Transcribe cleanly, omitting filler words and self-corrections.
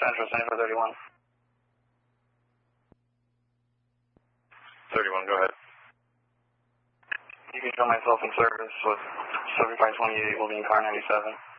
Central, San for 31. 31, go ahead. You can show myself in service with 7528 will be in car 97.